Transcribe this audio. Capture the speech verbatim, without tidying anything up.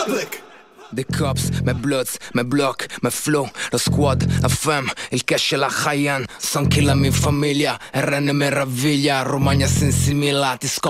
Republic. The cops, mes bloods, mes blocs, mes flow, lo squad, la fam, il cash e la Haiyan. Son che la mia famiglia, R N meraviglia, Romagna sensimila, ti scopro